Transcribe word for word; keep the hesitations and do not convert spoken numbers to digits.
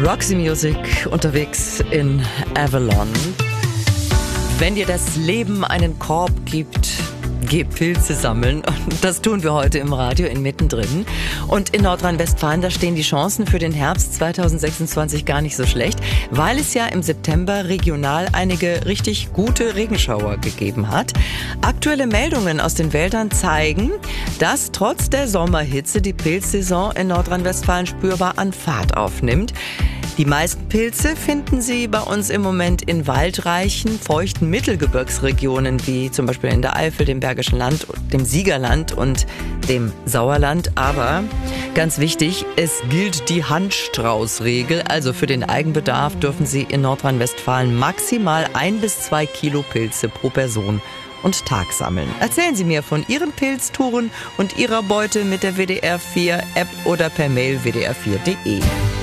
Roxy Music unterwegs in Avalon. Wenn dir das Leben einen Korb gibt, geh Pilze sammeln. Und das tun wir heute im Radio in Mittendrin. Und in Nordrhein-Westfalen, da stehen die Chancen für den Herbst zweitausendsechsundzwanzig gar nicht so schlecht, weil es ja im September regional einige richtig gute Regenschauer gegeben hat. Aktuelle Meldungen aus den Wäldern zeigen, dass trotz der Sommerhitze die Pilzsaison in Nordrhein-Westfalen spürbar an Fahrt aufnimmt. Die meisten Pilze finden Sie bei uns im Moment in waldreichen, feuchten Mittelgebirgsregionen, wie zum Beispiel in der Eifel, dem Bergischen Land, dem Siegerland und dem Sauerland. Aber ganz wichtig, es gilt die Handstraußregel. Also für den Eigenbedarf dürfen Sie in Nordrhein-Westfalen maximal ein bis zwei Kilo Pilze pro Person und Tag sammeln. Erzählen Sie mir von Ihren Pilztouren und Ihrer Beute mit der W D R vier App oder per Mail w d r vier punkt d e.